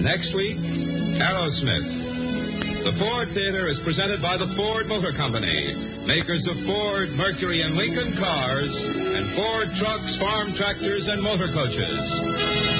Next week, Aerosmith. The Ford Theater is presented by the Ford Motor Company, makers of Ford, Mercury, and Lincoln cars, and Ford trucks, farm tractors, and motor coaches.